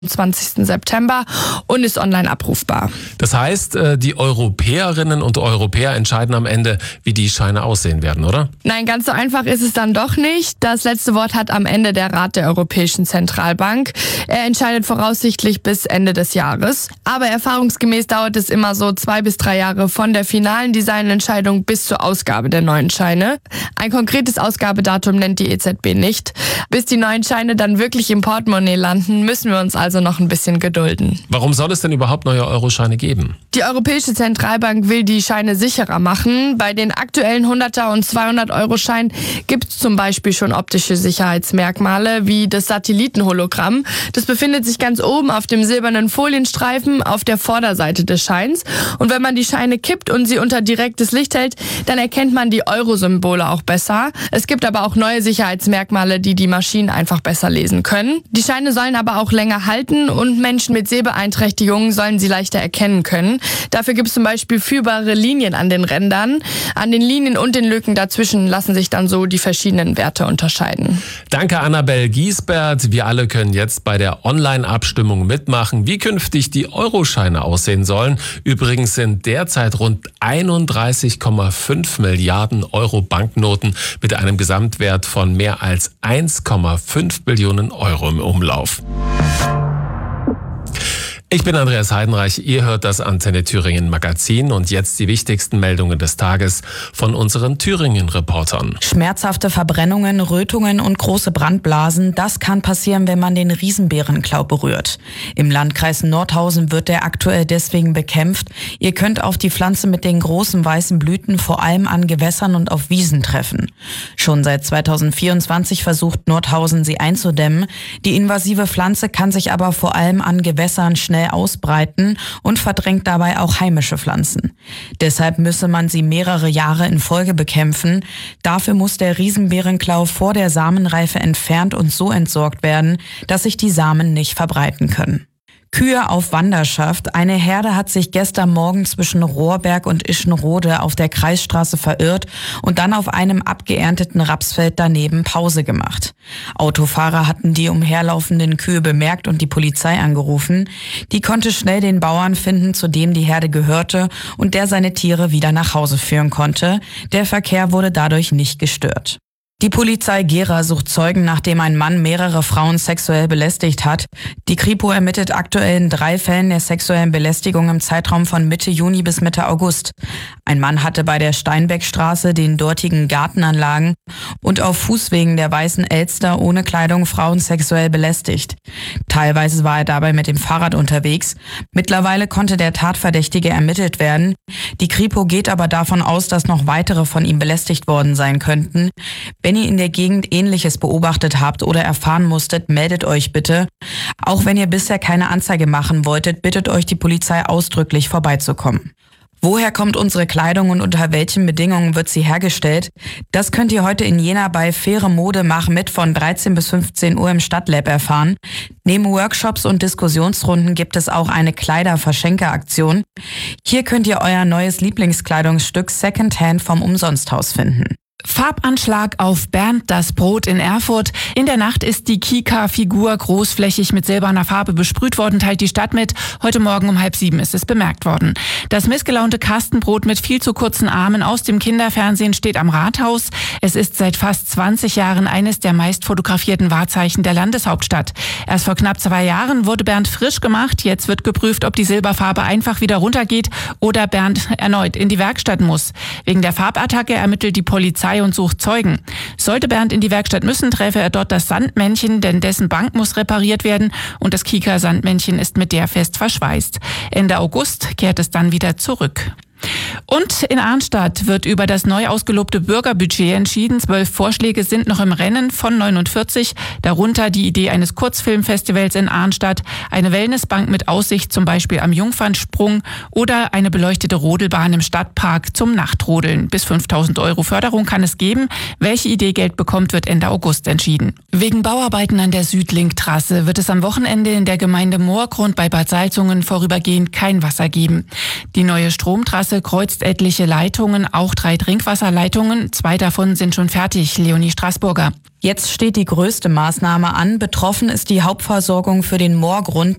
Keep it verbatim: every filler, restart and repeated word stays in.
zwanzigsten September und ist online abrufbar. Das heißt, die Europäerinnen und Europäer entscheiden am Ende, wie die Scheine aussehen werden, oder? Nein, ganz so einfach ist es dann doch nicht. Das letzte Wort hat am Ende der Rat der Europäischen Zentralbank. Er entscheidet voraussichtlich bis Ende des Jahres. Aber erfahrungsgemäß dauert es immer so zwei bis drei Jahre von der finalen Designentscheidung bis zur Ausgabe der neuen Scheine. Ein konkretes Ausgabedatum nennt die E Z B nicht. Bis die neuen Scheine dann wirklich im Portemonnaie landen, müssen wir uns also noch ein bisschen gedulden. Warum soll es denn überhaupt neue Euroscheine geben? Die Europäische Zentralbank will die Scheine sicherer machen. Bei den aktuellen hunderter und zweihundert-Euro-Scheinen gibt es zum Beispiel schon optische Sicherheitsmerkmale wie das Satellitenhologramm. Das befindet sich ganz oben auf dem silbernen Folienstreifen auf der Vorderseite des Scheins. Und wenn man die Scheine kippt und sie unter direktes Licht hält, dann erkennt man die Euro-Symbole auch besser. Es gibt aber auch neue Sicherheitsmerkmale, die die Maschinen einfach besser lesen können. Die Scheine sollen aber auch länger halten und Menschen mit Sehbeeinträchtigungen sollen sie leichter erkennen können. Dafür gibt es zum Beispiel führbare Linien an den Rändern. An den Linien und den Lücken dazwischen lassen sich dann so die verschiedenen Werte unterscheiden. Danke, Annabel Giesbert. Wir alle können jetzt bei der Online-Abstimmung mitmachen, wie künftig die Euroscheine aussehen sollen. Übrigens sind derzeit rund einunddreißig Komma fünf Milliarden Euro Banknoten mit einem Gesamtwert von mehr als eins Komma fünf Billionen Euro im Umlauf. Ich bin Andreas Heidenreich, ihr hört das Antenne Thüringen Magazin und jetzt die wichtigsten Meldungen des Tages von unseren Thüringen-Reportern. Schmerzhafte Verbrennungen, Rötungen und große Brandblasen, das kann passieren, wenn man den Riesenbeerenklau berührt. Im Landkreis Nordhausen wird der aktuell deswegen bekämpft. Ihr könnt auf die Pflanze mit den großen weißen Blüten vor allem an Gewässern und auf Wiesen treffen. Schon seit zweitausendvierundzwanzig versucht Nordhausen, sie einzudämmen. Die invasive Pflanze kann sich aber vor allem an Gewässern schnell ausbreiten und verdrängt dabei auch heimische Pflanzen. Deshalb müsse man sie mehrere Jahre in Folge bekämpfen. Dafür muss der Riesenbeerenklau vor der Samenreife entfernt und so entsorgt werden, dass sich die Samen nicht verbreiten können. Kühe auf Wanderschaft. Eine Herde hat sich gestern Morgen zwischen Rohrberg und Ischenrode auf der Kreisstraße verirrt und dann auf einem abgeernteten Rapsfeld daneben Pause gemacht. Autofahrer hatten die umherlaufenden Kühe bemerkt und die Polizei angerufen. Die konnte schnell den Bauern finden, zu dem die Herde gehörte und der seine Tiere wieder nach Hause führen konnte. Der Verkehr wurde dadurch nicht gestört. Die Polizei Gera sucht Zeugen, nachdem ein Mann mehrere Frauen sexuell belästigt hat. Die Kripo ermittelt aktuell in drei Fällen der sexuellen Belästigung im Zeitraum von Mitte Juni bis Mitte August. Ein Mann hatte bei der Steinbeckstraße, den dortigen Gartenanlagen und auf Fußwegen der Weißen Elster ohne Kleidung Frauen sexuell belästigt. Teilweise war er dabei mit dem Fahrrad unterwegs. Mittlerweile konnte der Tatverdächtige ermittelt werden. Die Kripo geht aber davon aus, dass noch weitere von ihm belästigt worden sein könnten. Wenn ihr in der Gegend Ähnliches beobachtet habt oder erfahren musstet, meldet euch bitte. Auch wenn ihr bisher keine Anzeige machen wolltet, bittet euch die Polizei ausdrücklich vorbeizukommen. Woher kommt unsere Kleidung und unter welchen Bedingungen wird sie hergestellt? Das könnt ihr heute in Jena bei Faire Mode Mach mit von dreizehn bis fünfzehn Uhr im Stadtlab erfahren. Neben Workshops und Diskussionsrunden gibt es auch eine Kleider-Verschenke-Aktion. Hier könnt ihr euer neues Lieblingskleidungsstück Secondhand vom Umsonsthaus finden. Farbanschlag auf Bernd das Brot in Erfurt. In der Nacht ist die Kika-Figur großflächig mit silberner Farbe besprüht worden, teilt die Stadt mit. Heute Morgen um halb sieben ist es bemerkt worden. Das missgelaunte Kastenbrot mit viel zu kurzen Armen aus dem Kinderfernsehen steht am Rathaus. Es ist seit fast zwanzig Jahren eines der meist fotografierten Wahrzeichen der Landeshauptstadt. Erst vor knapp zwei Jahren wurde Bernd frisch gemacht. Jetzt wird geprüft, ob die Silberfarbe einfach wieder runtergeht oder Bernd erneut in die Werkstatt muss. Wegen der Farbattacke ermittelt die Polizei und sucht Zeugen. Sollte Bernd in die Werkstatt müssen, träfe er dort das Sandmännchen, denn dessen Bank muss repariert werden und das Kika-Sandmännchen ist mit der fest verschweißt. Ende August kehrt es dann wieder zurück. Und in Arnstadt wird über das neu ausgelobte Bürgerbudget entschieden. Zwölf Vorschläge sind noch im Rennen von neunundvierzig. Darunter die Idee eines Kurzfilmfestivals in Arnstadt, eine Wellnessbank mit Aussicht zum Beispiel am Jungfernsprung oder eine beleuchtete Rodelbahn im Stadtpark zum Nachtrodeln. Bis fünftausend Euro Förderung kann es geben. Welche Idee Geld bekommt, wird Ende August entschieden. Wegen Bauarbeiten an der Südlink-Trasse wird es am Wochenende in der Gemeinde Moorgrund bei Bad Salzungen vorübergehend kein Wasser geben. Die neue Stromtrasse Straße kreuzt etliche Leitungen, auch drei Trinkwasserleitungen. Zwei davon sind schon fertig. Leonie Straßburger. Jetzt steht die größte Maßnahme an. Betroffen ist die Hauptversorgung für den Moorgrund.